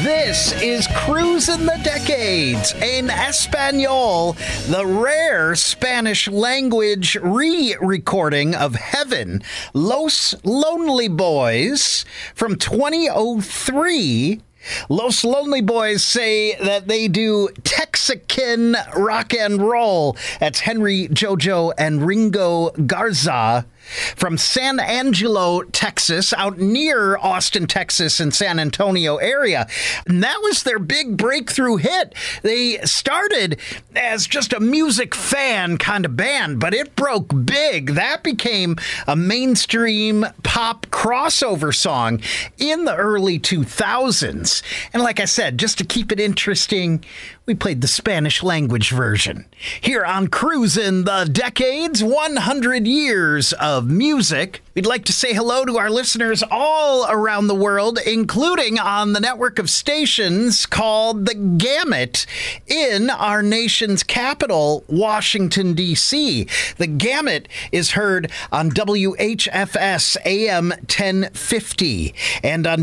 This is Cruisin' the Decades in Espanol, the rare Spanish language re-recording of Heaven, Los Lonely Boys from 2003. Los Lonely Boys say that they do Texican rock and roll. That's Henry, Jojo, and Ringo Garza from San Angelo, Texas, out near Austin, Texas, and San Antonio area. And that was their big breakthrough hit. They started as just a music fan kind of band, but it broke big. That became a mainstream pop crossover song in the early 2000s. And like I said, just to keep it interesting, we played the Spanish language version. Here on Cruisin' the Decades, 100 years of music. We'd like to say hello to our listeners all around the world, including on the network of stations called The Gamut in our nation's capital, Washington, D.C. The Gamut is heard on WHFS AM 1050 and on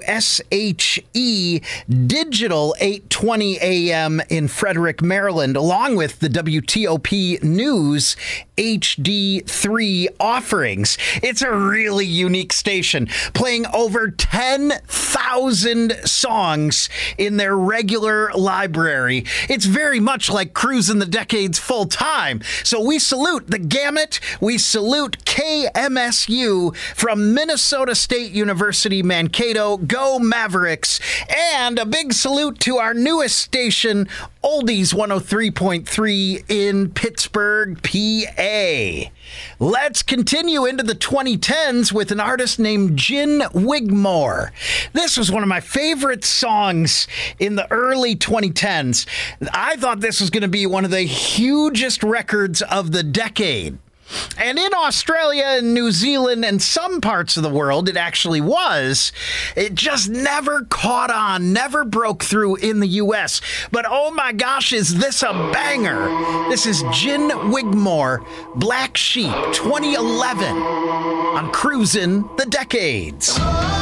WSHE Digital 820 AM in Frederick, Maryland, along with the WTOP News HD3 offerings. It's a really unique station, playing over 10,000 songs in their regular library. It's very much like Cruisin' the Decades full time. So we salute the Gamut. We salute KMSU from Minnesota State University, Mankato. Go Mavericks. And a big salute to our newest station, Oldies 103.3 in Pittsburgh, PA. Let's continue into the 2010s with an artist named Gin Wigmore. This was one of my favorite songs in the early 2010s. I thought this was going to be one of the hugest records of the decade. And in Australia and New Zealand and some parts of the world, it actually was. It just never caught on, never broke through in the U.S. But oh my gosh, is this a banger? This is Gin Wigmore, Black Sheep, 2011, on Cruisin' the Decades.